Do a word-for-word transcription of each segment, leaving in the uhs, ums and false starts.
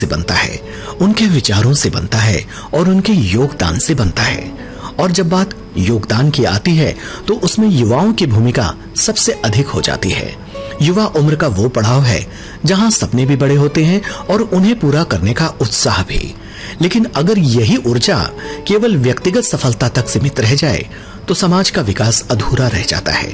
से बनता है, उनके विचारों से बनता है और उनके योगदान से बनता है। और जब बात योगदान की आती है तो उसमें युवाओं की भूमिका सबसे अधिक हो जाती है। युवा उम्र का वो पड़ाव है जहां सपने भी बड़े होते हैं और उन्हें पूरा करने का उत्साह भी। लेकिन अगर यही ऊर्जा केवल व्यक्तिगत सफलता तक सीमित रह जाए तो समाज का विकास अधूरा रह जाता है।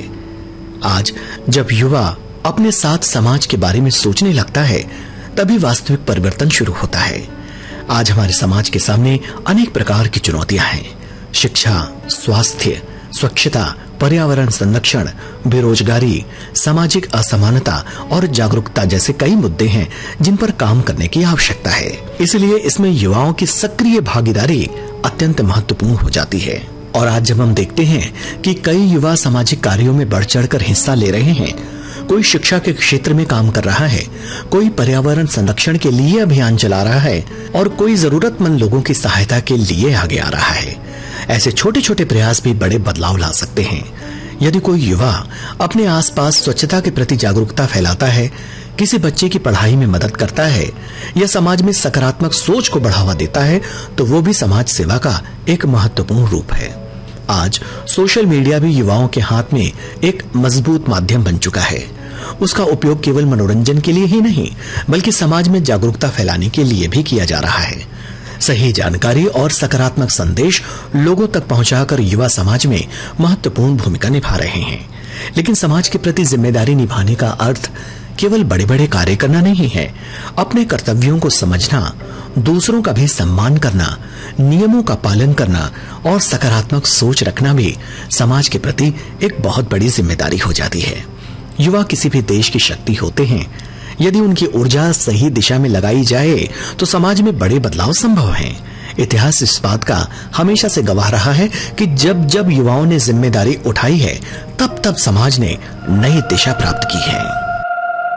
आज जब युवा अपने साथ समाज के बारे में सोचने लगता है तभी वास्तविक परिवर्तन शुरू होता है। आज हमारे समाज के सामने अनेक प्रकार की चुनौतियां हैं। शिक्षा, स्वास्थ्य, स्वच्छता, पर्यावरण संरक्षण, बेरोजगारी, सामाजिक असमानता और जागरूकता जैसे कई मुद्दे हैं जिन पर काम करने की आवश्यकता है। इसलिए इसमें युवाओं की सक्रिय भागीदारी अत्यंत महत्वपूर्ण हो जाती है। और आज जब हम देखते हैं कि कई युवा सामाजिक कार्यों में बढ़ चढ़कर हिस्सा ले रहे हैं, कोई शिक्षा के क्षेत्र में काम कर रहा है, कोई पर्यावरण संरक्षण के लिए अभियान चला रहा है और कोई जरूरतमंद लोगों की सहायता के लिए आगे आ रहा है। ऐसे छोटे छोटे प्रयास भी बड़े बदलाव ला सकते हैं। यदि कोई युवा अपने आसपास स्वच्छता के प्रति जागरूकता फैलाता है, किसी बच्चे की पढ़ाई में मदद करता है या समाज में सकारात्मक सोच को बढ़ावा देता है तो वो भी समाज सेवा का एक महत्वपूर्ण रूप है। आज सोशल मीडिया भी युवाओं के हाथ में एक मजबूत माध्यम बन चुका है। उसका उपयोग केवल मनोरंजन के लिए ही नहीं बल्कि समाज में जागरूकता फैलाने के लिए भी किया जा रहा है। सही जानकारी और सकारात्मक संदेश लोगों तक पहुंचाकर युवा समाज में महत्वपूर्ण भूमिका निभा रहे हैं। लेकिन समाज के प्रति जिम्मेदारी निभाने का अर्थ केवल बड़े बड़े कार्य करना नहीं है। अपने कर्तव्यों को समझना, दूसरों का भी सम्मान करना, नियमों का पालन करना और सकारात्मक सोच रखना भी समाज के प्रति एक बहुत बड़ी जिम्मेदारी हो जाती है। युवा किसी भी देश की शक्ति होते हैं। यदि उनकी ऊर्जा सही दिशा में लगाई जाए तो समाज में बड़े बदलाव संभव हैं। इतिहास इस बात का हमेशा से गवाह रहा है कि जब जब युवाओं ने जिम्मेदारी उठाई है तब तब समाज ने नई दिशा प्राप्त की है।